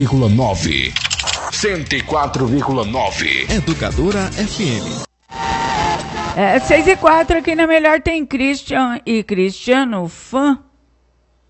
104,9. 104,9. Educadora FM. 6 e 4 aqui na Melhor tem Christian e Cristiano Fã.